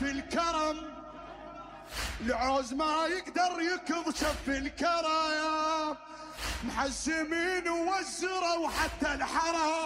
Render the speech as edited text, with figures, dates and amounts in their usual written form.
شف الكرم، العوز ما يقدر يكض شف الكرم، محزمين ووزروا حتى الحرم.